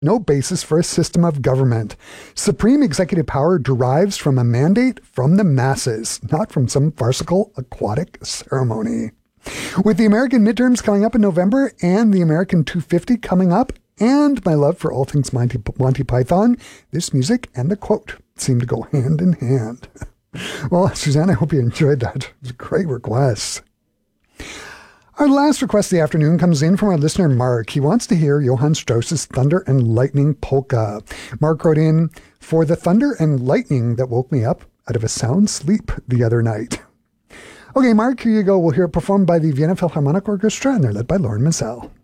No basis for a system of government. Supreme executive power derives from a mandate from the masses, not from some farcical aquatic ceremony. With the American midterms coming up in November and the American 250 coming up, and my love for all things Monty Python, this music and the quote seem to go hand in hand. Well, Suzanne, I hope you enjoyed that. It was a great request. Our last request of the afternoon comes in from our listener, Mark. He wants to hear Johann Strauss's Thunder and Lightning Polka. Mark wrote in, for the thunder and lightning that woke me up out of a sound sleep the other night. Okay, Mark, here you go. We'll hear it performed by the Vienna Philharmonic Orchestra, and they're led by Lauren Mansell.